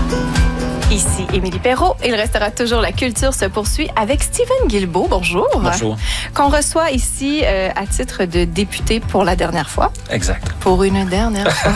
Ici Émilie Perrault. Il restera toujours La Culture se poursuit avec Stephen Guilbeault. Bonjour. Bonjour. Qu'on reçoit ici à titre de député pour la dernière fois. Exact. Pour une dernière fois.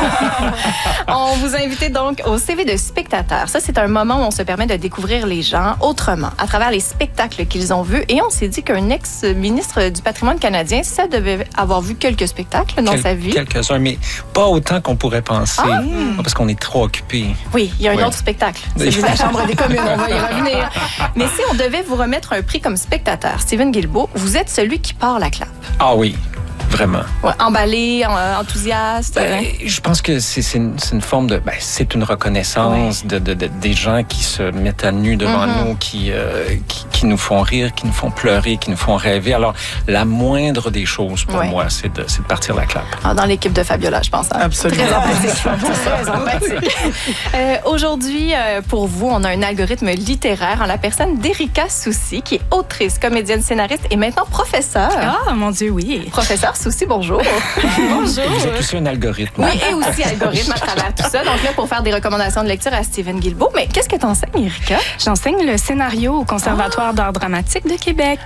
On vous a invité donc au CV de spectateur. Ça, c'est un moment où on se permet de découvrir les gens autrement, à travers les spectacles qu'ils ont vus. Et on s'est dit qu'un ex-ministre du patrimoine canadien, ça devait avoir vu quelques spectacles dans sa vie. Quelques-uns, mais pas autant qu'on pourrait penser. Parce qu'on est trop occupés. Oui, il y a un autre spectacle. C'est la Chambre des communes, on va y revenir. Mais si on devait vous remettre un prix comme spectateur, Stephen Guilbeault, vous êtes celui qui part la clap. Ah oui. Vraiment. Ouais, emballé, enthousiaste. Je pense que c'est une forme de... c'est une reconnaissance des gens qui se mettent à nu devant nous, qui nous font rire, qui nous font pleurer, qui nous font rêver. Alors, la moindre des choses pour moi, c'est de partir la clap. Dans l'équipe de Fabiola, je pense. Hein? Absolument. Très empathique. Aujourd'hui, pour vous, on a un algorithme littéraire en la personne d'Erika Soucy, qui est autrice, comédienne, scénariste et maintenant professeure. Ah, mon Dieu, oui. Professeure Soucy, bonjour. Bonjour. Vous êtes aussi un algorithme. Oui, et aussi algorithme à travers tout ça. Donc là, pour faire des recommandations de lecture à Stephen Guilbeault. Mais qu'est-ce que tu enseignes, Erika? J'enseigne le scénario au Conservatoire d'art dramatique de Québec.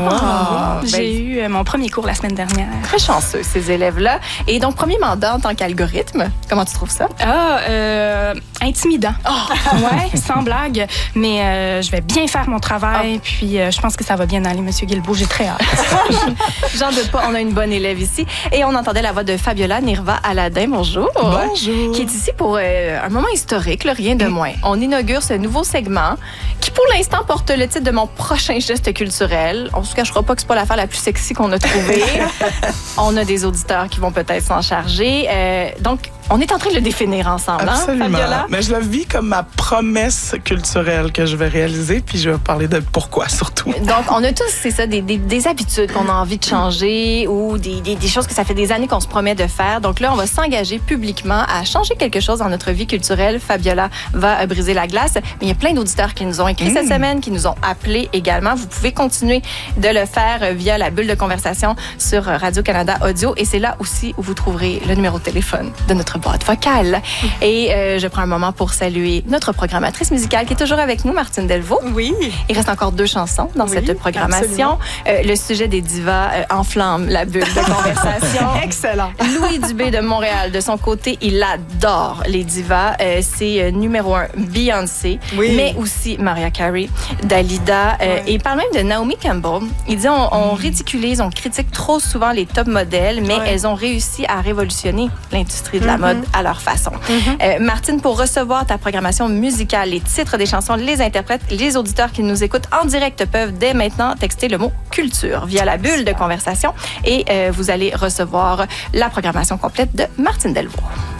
J'ai eu mon premier cours la semaine dernière. Très chanceux, ces élèves-là. Et donc, premier mandat en tant qu'algorithme. Comment tu trouves ça? Intimidant. Ouais, sans blague. Mais je vais bien faire mon travail. Puis je pense que ça va bien aller, M. Guilbeault. J'ai très hâte. J'en doute pas, on a une bonne élève ici. Et on entendait la voix de Fabiola Nirva Aladin. Bonjour. Bonjour. Qui est ici pour un moment historique, là, rien de moins. On inaugure ce nouveau segment qui, pour l'instant, porte le titre de mon prochain geste culturel. On se cachera pas que c'est pas l'affaire la plus sexy qu'on a trouvée. On a des auditeurs qui vont peut-être s'en charger. Donc, on est en train de le définir ensemble, Absolument. Hein, Fabiola? Mais je le vis comme ma promesse culturelle que je vais réaliser, puis je vais parler de pourquoi surtout. Donc, on a tous, c'est ça, des habitudes qu'on a envie de changer ou des choses que ça fait des années qu'on se promet de faire. Donc là, on va s'engager publiquement à changer quelque chose dans notre vie culturelle. Fabiola va briser la glace. Mais il y a plein d'auditeurs qui nous ont écrit cette semaine, qui nous ont appelés également. Vous pouvez continuer de le faire via la bulle de conversation sur Radio-Canada Audio. Et c'est là aussi où vous trouverez le numéro de téléphone de notre boîte vocale. Et je prends un moment pour saluer notre programmatrice musicale qui est toujours avec nous, Martine Delvaux. Oui. Il reste encore 2 chansons dans cette programmation. Le sujet des divas enflamme la bulle de conversation. Excellent. Louis Dubé de Montréal, de son côté, il adore les divas. C'est numéro 1, Beyoncé, mais aussi Mariah Carey, Dalida. Et il parle même de Naomi Campbell. Il dit on ridiculise, on critique trop souvent les top modèles, mais elles ont réussi à révolutionner l'industrie de la mode à leur façon. Martine, pour recevoir ta programmation musicale, les titres des chansons, les interprètes, les auditeurs qui nous écoutent en direct peuvent dès maintenant texter le mot culture via la bulle de conversation et vous allez recevoir la programmation complète de Martine Delvaux.